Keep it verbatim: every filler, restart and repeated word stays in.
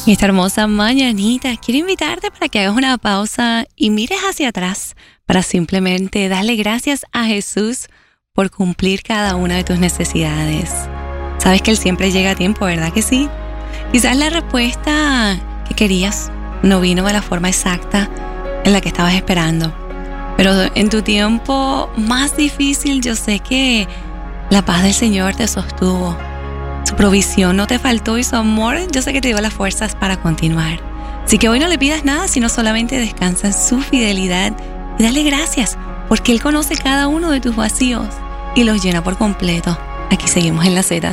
Y esta hermosa mañanita, quiero invitarte para que hagas una pausa y mires hacia atrás para simplemente darle gracias a Jesús por cumplir cada una de tus necesidades. Sabes que Él siempre llega a tiempo, ¿verdad que sí? Quizás la respuesta que querías no vino de la forma exacta en la que estabas esperando. Pero en tu tiempo más difícil yo sé que la paz del Señor te sostuvo. Su provisión no te faltó y su amor yo sé que te dio las fuerzas para continuar. Así que hoy no le pidas nada, sino solamente descansa en su fidelidad y dale gracias, porque Él conoce cada uno de tus vacíos y los llena por completo. Aquí seguimos en La Z.